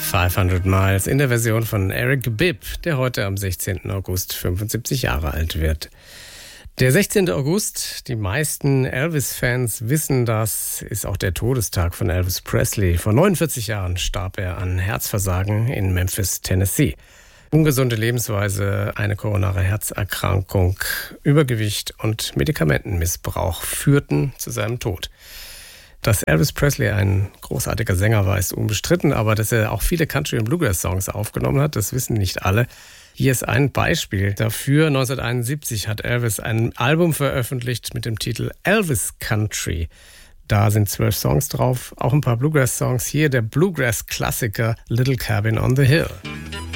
500 Miles in der Version von Eric Bibb, der heute am 16. August 75 Jahre alt wird. Der 16. August, die meisten Elvis-Fans wissen das, ist auch der Todestag von Elvis Presley. Vor 49 Jahren starb er an Herzversagen in Memphis, Tennessee. Ungesunde Lebensweise, eine koronare Herzerkrankung, Übergewicht und Medikamentenmissbrauch führten zu seinem Tod. Dass Elvis Presley ein großartiger Sänger war, ist unbestritten, aber dass er auch viele Country- und Bluegrass-Songs aufgenommen hat, das wissen nicht alle. Hier ist ein Beispiel dafür. 1971 hat Elvis ein Album veröffentlicht mit dem Titel Elvis Country. Da sind 12 Songs drauf, auch ein paar Bluegrass-Songs. Hier der Bluegrass-Klassiker Little Cabin on the Hill.